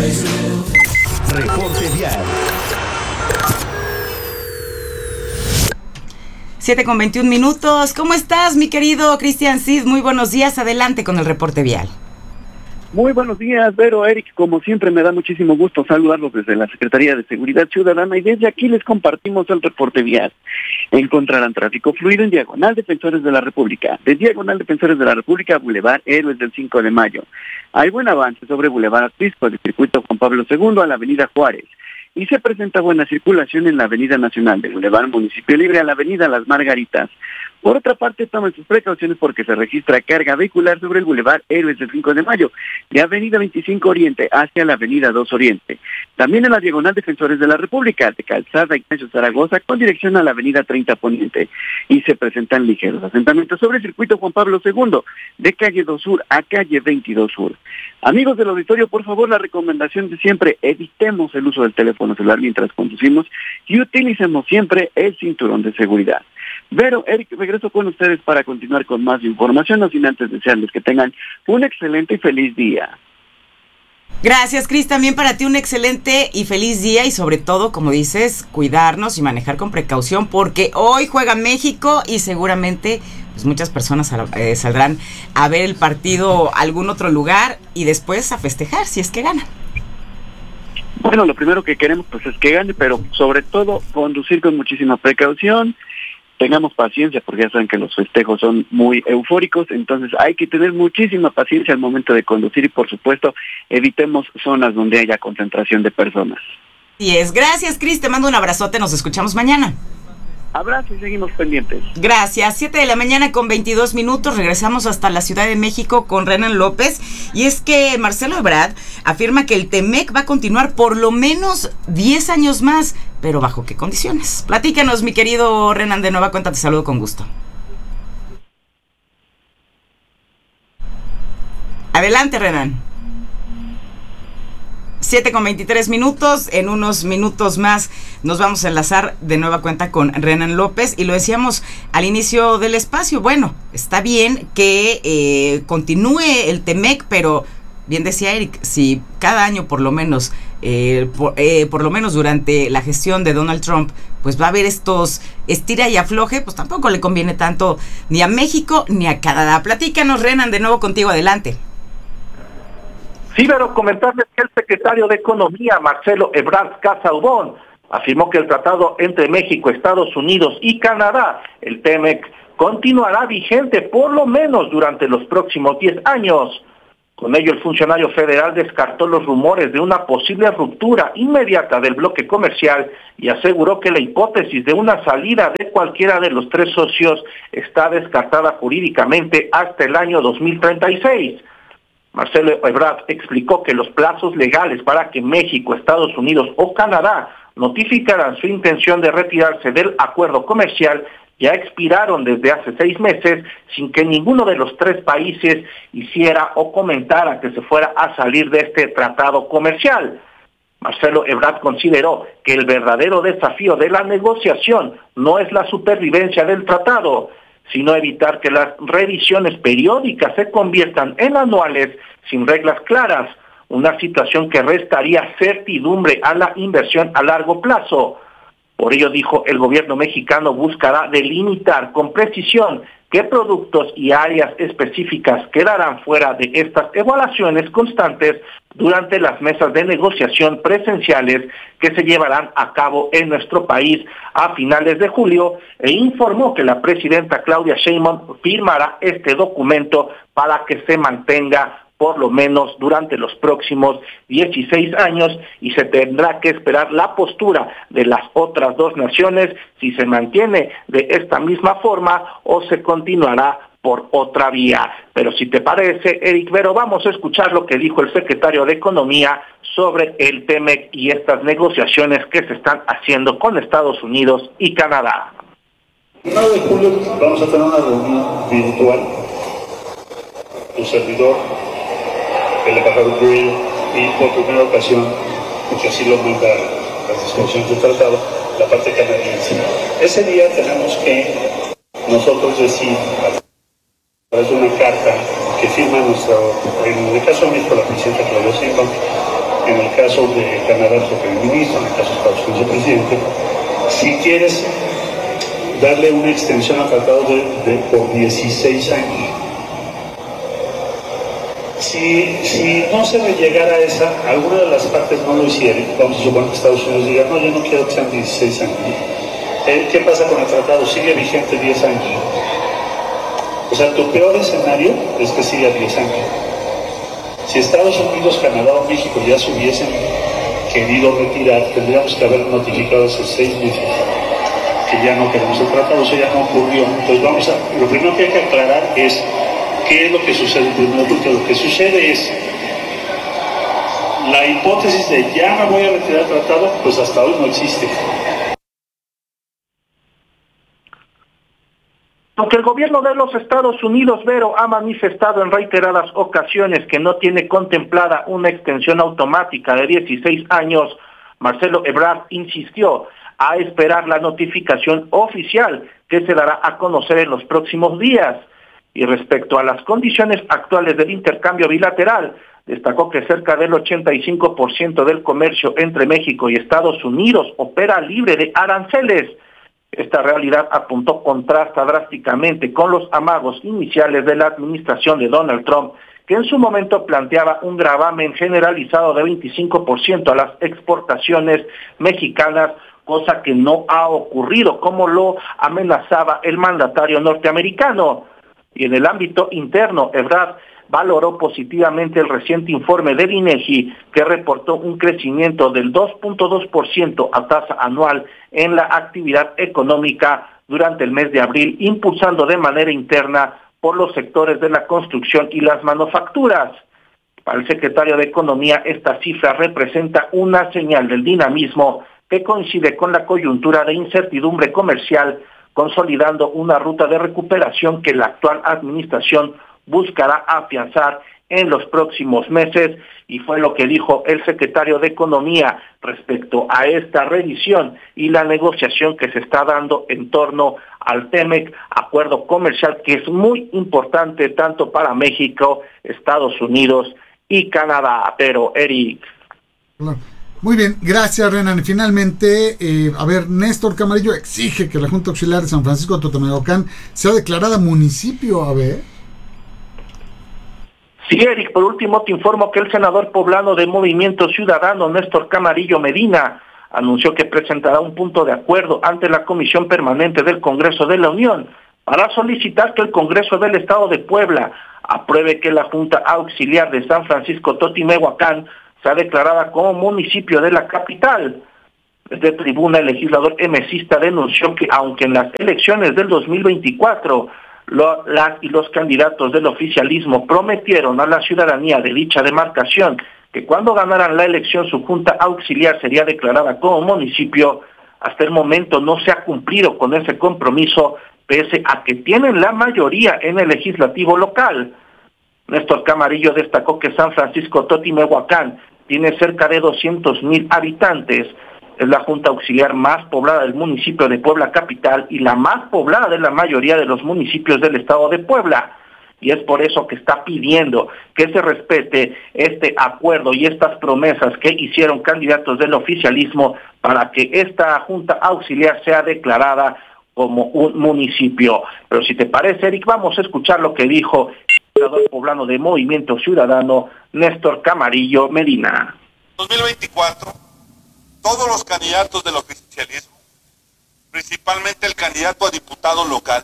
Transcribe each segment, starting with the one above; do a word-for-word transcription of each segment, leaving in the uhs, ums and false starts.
Reporte Vial. siete con veintiún minutos. ¿Cómo estás, mi querido Cristian Cid? Muy buenos días. Adelante con el reporte vial. Muy buenos días, Vero, Eric. Como siempre, me da muchísimo gusto saludarlos desde la Secretaría de Seguridad Ciudadana y desde aquí les compartimos el reporte vial. Encontrarán tráfico fluido en Diagonal Defensores de la República, de Diagonal Defensores de la República a Boulevard Héroes del cinco de mayo. Hay buen avance sobre Boulevard Atlixco, del Circuito Juan Pablo segundo a la Avenida Juárez. Y se presenta buena circulación en la Avenida Nacional de Boulevard Municipio Libre a la Avenida Las Margaritas. Por otra parte, tomen sus precauciones porque se registra carga vehicular sobre el Boulevard Héroes del cinco de mayo, de Avenida veinticinco Oriente hacia la Avenida dos Oriente. También en la Diagonal Defensores de la República, de Calzada Ignacio Zaragoza, con dirección a la Avenida treinta Poniente. Y se presentan ligeros asentamientos sobre el Circuito Juan Pablo segundo, de Calle dos Sur a Calle veintidós Sur. Amigos del auditorio, por favor, la recomendación de siempre, evitemos el uso del teléfono celular mientras conducimos y utilicemos siempre el cinturón de seguridad. Vero, Eric, regreso con ustedes para continuar con más información, no sin antes desearles que tengan un excelente y feliz día. Gracias, Cris, también para ti un excelente y feliz día y sobre todo, como dices, cuidarnos y manejar con precaución porque hoy juega México y seguramente pues, muchas personas eh, saldrán a ver el partido a algún otro lugar y después a festejar si es que ganan. Bueno, lo primero que queremos pues es que gane, pero sobre todo conducir con muchísima precaución. Tengamos paciencia porque ya saben que los festejos son muy eufóricos, entonces hay que tener muchísima paciencia al momento de conducir y por supuesto evitemos zonas donde haya concentración de personas. Y es, gracias Cris, te mando un abrazote, nos escuchamos mañana. Abrazo y seguimos pendientes. Gracias, siete de la mañana con veintidós minutos, regresamos hasta la Ciudad de México con Renan López y es que Marcelo Ebrard afirma que el Temec va a continuar por lo menos diez años más, pero ¿bajo qué condiciones? Platícanos, mi querido Renan, de nueva cuenta te saludo con gusto. Adelante, Renan. siete con veintitrés minutos, en unos minutos más nos vamos a enlazar de nueva cuenta con Renan López y lo decíamos al inicio del espacio, bueno, está bien que eh, continúe el Temec, pero bien decía Eric, si cada año por lo menos, eh, por, eh, por lo menos durante la gestión de Donald Trump, pues va a haber estos estira y afloje, pues tampoco le conviene tanto ni a México ni a Canadá. Platícanos, Renan, de nuevo contigo, adelante. Sí, pero comentarles que el secretario de Economía, Marcelo Ebrard Casaubon, afirmó que el tratado entre México, Estados Unidos y Canadá, el Temec, continuará vigente por lo menos durante los próximos diez años. Con ello, el funcionario federal descartó los rumores de una posible ruptura inmediata del bloque comercial y aseguró que la hipótesis de una salida de cualquiera de los tres socios está descartada jurídicamente hasta el año dos mil treinta y seis. Marcelo Ebrard explicó que los plazos legales para que México, Estados Unidos o Canadá notificaran su intención de retirarse del acuerdo comercial ya expiraron desde hace seis meses sin que ninguno de los tres países hiciera o comentara que se fuera a salir de este tratado comercial. Marcelo Ebrard consideró que el verdadero desafío de la negociación no es la supervivencia del tratado, sino evitar que las revisiones periódicas se conviertan en anuales sin reglas claras, una situación que restaría certidumbre a la inversión a largo plazo. Por ello, dijo, el gobierno mexicano buscará delimitar con precisión qué productos y áreas específicas quedarán fuera de estas evaluaciones constantes durante las mesas de negociación presenciales que se llevarán a cabo en nuestro país a finales de julio, e informó que la presidenta Claudia Sheinbaum firmará este documento para que se mantenga por lo menos durante los próximos dieciséis años y se tendrá que esperar la postura de las otras dos naciones si se mantiene de esta misma forma o se continuará por otra vía. Pero si te parece, Eric Vero, vamos a escuchar lo que dijo el secretario de Economía sobre el Temec y estas negociaciones que se están haciendo con Estados Unidos y Canadá. El nueve de julio vamos a tener una reunión virtual, tu servidor, el embajador Grill, y por primera ocasión, porque así lo manda las discusiones del tratado, la parte canadiense. Ese día tenemos que nosotros decir, a través de una carta que firma nuestro, en el caso de México, la presidenta Claudia Sheinbaum, en el caso de Canadá el jefe de ministro, en el caso de Estados Unidos el presidente. Si quieres darle una extensión al tratado de, de por dieciséis años, si, si no se le llegara a esa, alguna de las partes no lo hicieron, vamos a suponer que Estados Unidos diga, no, yo no quiero que sean dieciséis años. Eh, ¿Qué pasa con el tratado? Sigue vigente diez años. O sea, tu peor escenario es que siga diez años. Si Estados Unidos, Canadá o México ya se hubiesen querido retirar, tendríamos que haber notificado hace seis meses que ya no queremos el tratado, eso ya no ocurrió. Entonces vamos a, lo primero que hay que aclarar es qué es lo que sucede primero, porque lo que sucede es la hipótesis de ya me voy a retirar el tratado, pues hasta hoy no existe. Aunque el gobierno de los Estados Unidos, Vero, ha manifestado en reiteradas ocasiones que no tiene contemplada una extensión automática de dieciséis años, Marcelo Ebrard insistió a esperar la notificación oficial que se dará a conocer en los próximos días. Y respecto a las condiciones actuales del intercambio bilateral, destacó que cerca del ochenta y cinco por ciento del comercio entre México y Estados Unidos opera libre de aranceles. Esta realidad, apuntó, contrasta drásticamente con los amagos iniciales de la administración de Donald Trump, que en su momento planteaba un gravamen generalizado de veinticinco por ciento a las exportaciones mexicanas, cosa que no ha ocurrido, como lo amenazaba el mandatario norteamericano. Y en el ámbito interno, Ebrard valoró positivamente el reciente informe del INEGI, que reportó un crecimiento del dos punto dos por ciento a tasa anual en la actividad económica durante el mes de abril, impulsando de manera interna por los sectores de la construcción y las manufacturas. Para el secretario de Economía, esta cifra representa una señal del dinamismo que coincide con la coyuntura de incertidumbre comercial, consolidando una ruta de recuperación que la actual administración buscará afianzar en los próximos meses, y fue lo que dijo el secretario de Economía respecto a esta revisión y la negociación que se está dando en torno al TEMEC, acuerdo comercial que es muy importante tanto para México, Estados Unidos y Canadá. Pero, Eric. Muy bien, gracias, Renan. Finalmente, eh, a ver, Néstor Camarillo exige que la Junta Auxiliar de San Francisco de Totonacapan sea declarada municipio, a ver. Sí, Eric, por último te informo que el senador poblano de Movimiento Ciudadano, Néstor Camarillo Medina, anunció que presentará un punto de acuerdo ante la Comisión Permanente del Congreso de la Unión para solicitar que el Congreso del Estado de Puebla apruebe que la Junta Auxiliar de San Francisco Totimehuacán sea declarada como municipio de la capital. Desde tribuna, el legislador emesista denunció que aunque en las elecciones del dos mil veinticuatro Lo, las y los candidatos del oficialismo prometieron a la ciudadanía de dicha demarcación que cuando ganaran la elección su junta auxiliar sería declarada como municipio, hasta el momento no se ha cumplido con ese compromiso, pese a que tienen la mayoría en el legislativo local. Néstor Camarillo destacó que San Francisco Totimehuacán tiene cerca de doscientos mil habitantes, es la junta auxiliar más poblada del municipio de Puebla capital y la más poblada de la mayoría de los municipios del estado de Puebla. Y es por eso que está pidiendo que se respete este acuerdo y estas promesas que hicieron candidatos del oficialismo para que esta junta auxiliar sea declarada como un municipio. Pero si te parece, Eric, vamos a escuchar lo que dijo el senador poblano de Movimiento Ciudadano, Néstor Camarillo Medina. dos mil veinticuatro Todos los candidatos del oficialismo, principalmente el candidato a diputado local,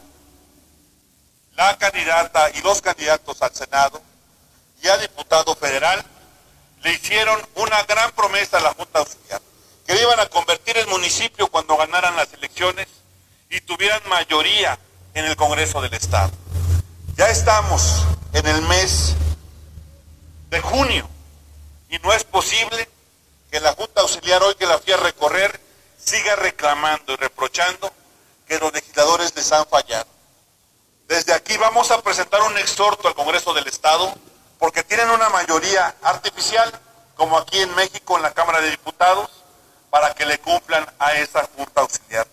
la candidata y los candidatos al Senado y a diputado federal, le hicieron una gran promesa a la Junta Auxiliar, que iban a convertir el municipio cuando ganaran las elecciones y tuvieran mayoría en el Congreso del Estado. Ya estamos en el mes de junio y no es posible que la Junta Auxiliar, hoy que la fui a recorrer, siga reclamando y reprochando que los legisladores les han fallado. Desde aquí vamos a presentar un exhorto al Congreso del Estado, porque tienen una mayoría artificial, como aquí en México en la Cámara de Diputados, para que le cumplan a esa Junta Auxiliar.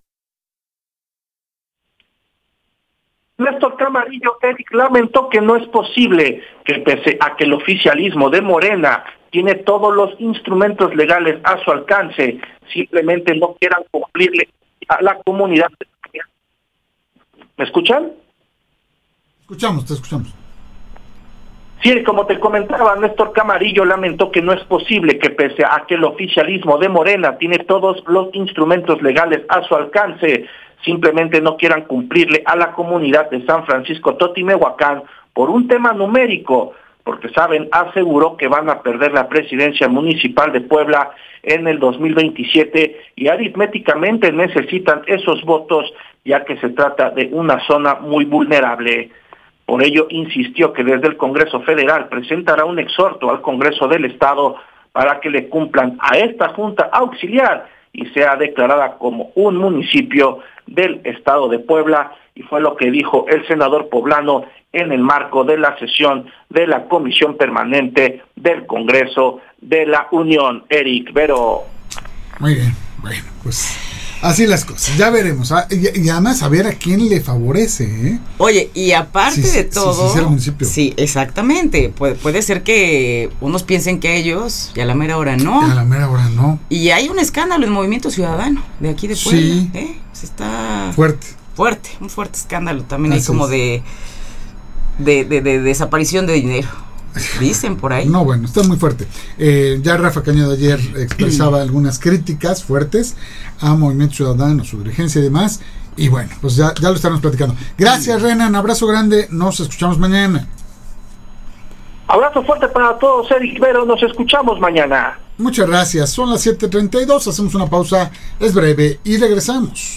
Néstor Camarillo, Eric, lamentó que no es posible que pese a que el oficialismo de Morena tiene todos los instrumentos legales a su alcance, simplemente no quieran cumplirle a la comunidad. ¿Me escuchan? Escuchamos, te escuchamos. Sí, como te comentaba, Néstor Camarillo lamentó que no es posible que pese a que el oficialismo de Morena tiene todos los instrumentos legales a su alcance, simplemente no quieran cumplirle a la comunidad de San Francisco Totimehuacán por un tema numérico, porque saben, aseguró que van a perder la presidencia municipal de Puebla en el dos mil veintisiete y aritméticamente necesitan esos votos, ya que se trata de una zona muy vulnerable. Por ello, insistió que desde el Congreso Federal presentará un exhorto al Congreso del Estado para que le cumplan a esta Junta Auxiliar y sea declarada como un municipio del Estado de Puebla, y fue lo que dijo el senador poblano en el marco de la sesión de la Comisión Permanente del Congreso de la Unión. Eric, Vero. Muy bien, bueno, pues así las cosas, ya veremos. Ah, y, y además a ver a quién le favorece, ¿eh? Oye, y aparte Sí, de sí, todo, sí, sí, el municipio. sí, exactamente, puede, puede ser que unos piensen que ellos, y a la mera hora no. A la mera hora no. Y hay un escándalo en Movimiento Ciudadano de aquí de Puebla, Sí. ¿eh? Pues está Fuerte. fuerte, un fuerte escándalo también. Así hay como es. de, de, de, de desaparición de dinero, dicen por ahí. No, bueno, está muy fuerte. Eh, ya Rafa Cañedo ayer expresaba algunas críticas fuertes a Movimiento Ciudadano, su dirigencia y demás. Y bueno, pues ya, ya lo estaremos platicando. Gracias, Renan. Abrazo grande. Nos escuchamos mañana. Abrazo fuerte para todos, Eric Vero. Nos escuchamos mañana. Muchas gracias. Son las siete treinta y dos. Hacemos una pausa. Es breve y regresamos.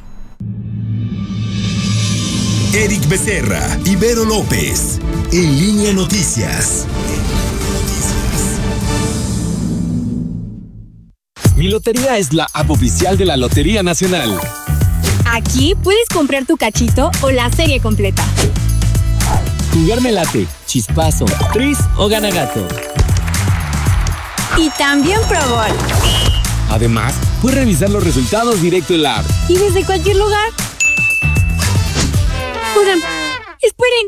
Eric Becerra y Vero López. En Línea Noticias. Mi Lotería es la app oficial de la Lotería Nacional. Aquí puedes comprar tu cachito o la serie completa. Jugar Late, Chispazo, Tris o Gana Gato. Y también Pro Bowl. Además, puedes revisar los resultados directo en la app. Y desde cualquier lugar. Oigan, esperen.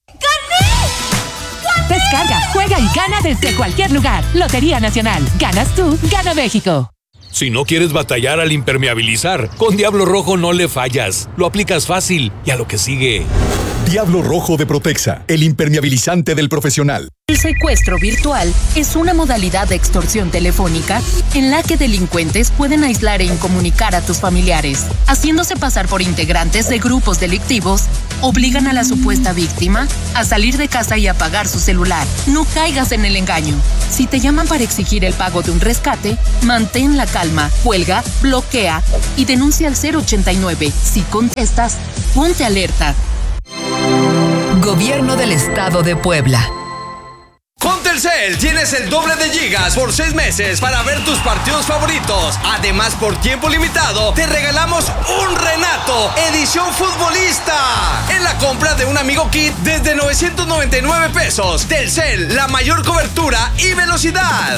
¡Gané! ¡Gané! Descarga, juega y gana desde cualquier lugar. Lotería Nacional. Ganas tú, gana México. Si no quieres batallar al impermeabilizar, con Diablo Rojo no le fallas. Lo aplicas fácil y a lo que sigue. Diablo Rojo de Protexa, el impermeabilizante del profesional. El secuestro virtual es una modalidad de extorsión telefónica en la que delincuentes pueden aislar e incomunicar a tus familiares, haciéndose pasar por integrantes de grupos delictivos, obligan a la supuesta víctima a salir de casa y apagar su celular. No caigas en el engaño. Si te llaman para exigir el pago de un rescate, mantén la calma, cuelga, bloquea y denuncia al cero ochenta y nueve. Si contestas, ponte alerta. Gobierno del Estado de Puebla. Con Telcel tienes el doble de gigas por seis meses para ver tus partidos favoritos. Además, por tiempo limitado, te regalamos un Renato edición futbolista en la compra de un Amigo Kit desde novecientos noventa y nueve pesos. Telcel, la mayor cobertura y velocidad.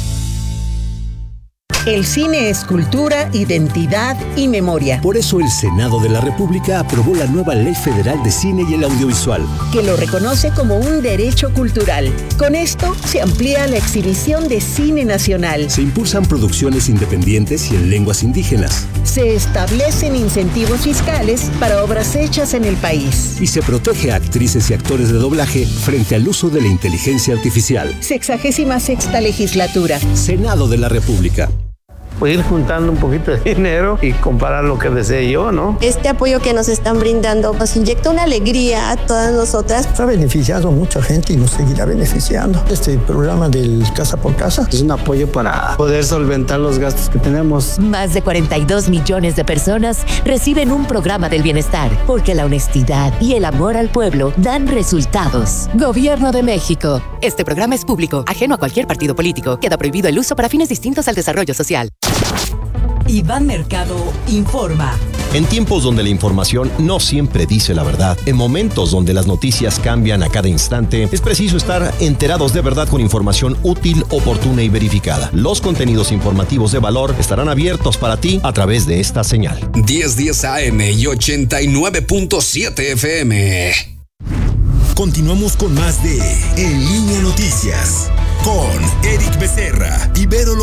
El cine es cultura, identidad y memoria. Por eso el Senado de la República aprobó la nueva Ley Federal de Cine y el Audiovisual, que lo reconoce como un derecho cultural. Con esto se amplía la exhibición de cine nacional. Se impulsan producciones independientes y en lenguas indígenas. Se establecen incentivos fiscales para obras hechas en el país. Y se protege a actrices y actores de doblaje frente al uso de la inteligencia artificial. Sexagésima sexta legislatura. Senado de la República. Pues ir juntando un poquito de dinero y comparar lo que desee yo, ¿no? Este apoyo que nos están brindando nos inyecta una alegría a todas nosotras. Ha beneficiado a mucha gente y nos seguirá beneficiando. Este programa del Casa por Casa es un apoyo para poder solventar los gastos que tenemos. Más de cuarenta y dos millones de personas reciben un programa del bienestar, porque la honestidad y el amor al pueblo dan resultados. Gobierno de México. Este programa es público, ajeno a cualquier partido político. Queda prohibido el uso para fines distintos al desarrollo social. Iván Mercado informa. En tiempos donde la información no siempre dice la verdad, en momentos donde las noticias cambian a cada instante, es preciso estar enterados de verdad con información útil, oportuna y verificada. Los contenidos informativos de valor estarán abiertos para ti a través de esta señal. diez diez A M y ochenta y nueve punto siete F M. Continuamos con más de En Línea Noticias. con Eric Becerra, Ibero